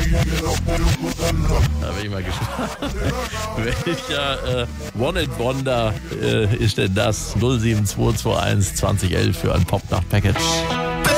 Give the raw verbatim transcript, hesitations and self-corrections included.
Da bin ich mal gespannt. Welcher äh, One-It-Wonder äh, ist denn das? null sieben zwei zwei eins zwanzig elf für ein Pop-Nacht-Package.